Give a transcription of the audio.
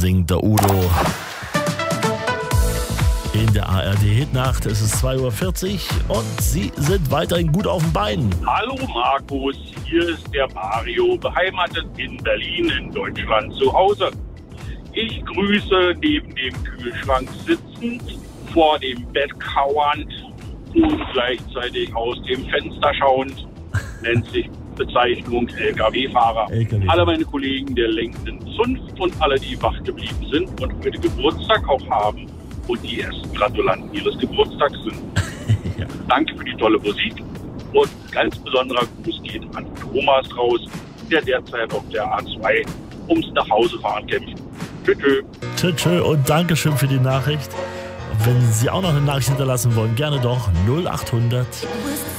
singt der Udo. In der ARD-Hitnacht ist es 2:40 Uhr und Sie sind weiterhin gut auf den Beinen. Hallo Markus, hier ist der Mario, beheimatet in Berlin in Deutschland zu Hause. Ich grüße neben dem Kühlschrank sitzend, vor dem Bett kauernd und gleichzeitig aus dem Fenster schauend, nennt sich Bezeichnung LKW-Fahrer. Alle meine Kollegen der lenkenden Zunft und alle, die wach geblieben sind und heute Geburtstag auch haben und die ersten Gratulanten ihres Geburtstags sind. Ja. Danke für die tolle Musik und ganz besonderer Gruß geht an Thomas raus, der derzeit auf der A2 ums Nachhausefahren kämpft. Tschö. Tschö und Dankeschön für die Nachricht. Wenn Sie auch noch eine Nachricht hinterlassen wollen, gerne doch 0800